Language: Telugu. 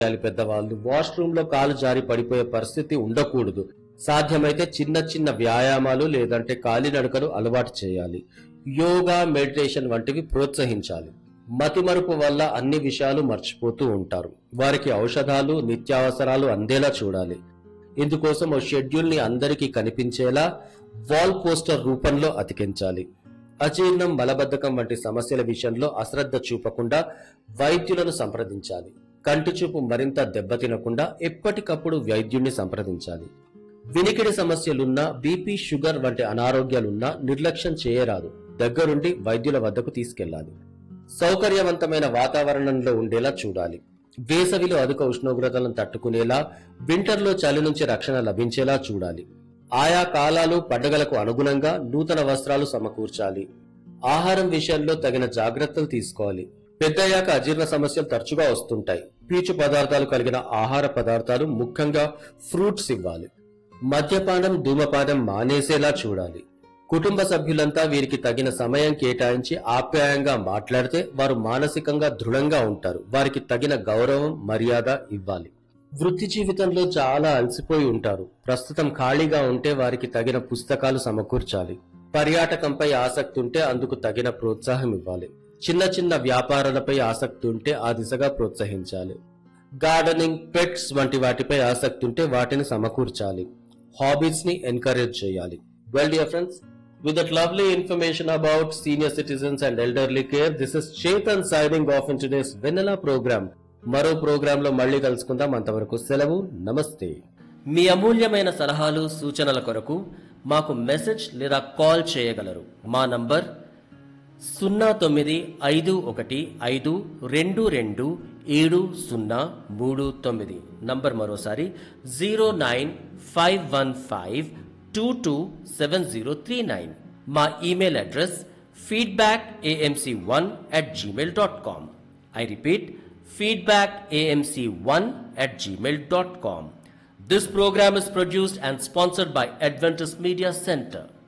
పెద్దవాళ్ళు వాష్రూమ్ లో కాలు జారి పడిపోయే పరిస్థితి ఉండకూడదు. సాధ్యమైతే చిన్న చిన్న వ్యాయామాలు లేదంటే కాలినడకలు అలవాటు చేయాలి. యోగా, మెడిటేషన్ వంటివి ప్రోత్సహించాలి. మతిమరుపు వల్ల అన్ని విషయాలు మర్చిపోతూ ఉంటారు. వారికి ఔషధాలు, నిత్యావసరాలు అందేలా చూడాలి. ఇందుకోసం ఓ షెడ్యూల్ ని అందరికీ కనిపించేలా వాల్ పోస్టర్ రూపంలో అతికించాలి. అజీర్ణం, మలబద్ధకం వంటి సమస్యల విషయంలో అశ్రద్ధ చూపకుండా వైద్యులను సంప్రదించాలి. కంటి చూపు మరింత దెబ్బతినకుండా ఎప్పటికప్పుడు వైద్యుణ్ణి సంప్రదించాలి. వినికిడి సమస్యలున్నా, బీపీ, షుగర్ వంటి అనారోగ్యాలున్నా నిర్లక్ష్యం చేయరాదు. దగ్గరుండి వైద్యుల వద్దకు తీసుకెళ్లాలి. సౌకర్యవంతమైన వాతావరణంలో ఉండేలా చూడాలి. వేసవిలో అధిక ఉష్ణోగ్రతలను తట్టుకునేలా, వింటర్లో చలి నుంచి రక్షణ లభించేలా చూడాలి. ఆయా కాలాలు, పండుగలకు అనుగుణంగా నూతన వస్త్రాలు సమకూర్చాలి. ఆహారం విషయంలో తగిన జాగ్రత్తలు తీసుకోవాలి. పెద్దయ్యాక అజీర్ణ సమస్యలు తరచుగా వస్తుంటాయి. పీచు పదార్థాలు కలిగిన ఆహార పదార్థాలు, ముఖ్యంగా ఫ్రూట్స్ ఇవ్వాలి. మద్యపానం, ధూమపానం మానేసేలా చూడాలి. కుటుంబ సభ్యులంతా వీరికి తగిన సమయం కేటాయించి ఆప్యాయంగా మాట్లాడితే వారు మానసికంగా దృఢంగా ఉంటారు. వారికి తగిన గౌరవం, మర్యాద ఇవ్వాలి. వృత్తి జీవితంలో చాలా అలసిపోయి ఉంటారు. ప్రస్తుతం ఖాళీగా ఉంటే వారికి తగిన పుస్తకాలు సమకూర్చాలి. పర్యాటకంపై ఆసక్తి ఉంటే అందుకు తగిన ప్రోత్సాహం ఇవ్వాలి. చిన్న చిన్న వ్యాపారాలపై ఆసక్తి ఉంటే ఆ దిశగా ప్రోత్సహించాలి. గార్డెనింగ్, పెట్స్ వంటి వాటిపై ఆసక్తి ఉంటే వాటిని సమకూర్చాలి. హాబీస్ ని ఎంకరేజ్ చేయాలి. Well dear friends, with that lovely information about senior citizens and elderly care, this is Chetan signing off in today's Vanilla program. మరో ప్రోగ్రామ్ లో మళ్ళీ కలుసుకుందాం. అంతవరకు సెలవు, నమస్తే. మీ అమూల్యమైన సలహాలు, సూచనల కొరకు మాకు మెసేజ్ లేదా కాల్ చేయగలరు. మా నంబర్ 0915227039. నంబర్ మరోసారి 09515227039. మా email address feedbackamc1@gmail.com. I repeat, feedbackamc1@gmail.com. This program is produced and sponsored by Adventist Media Center.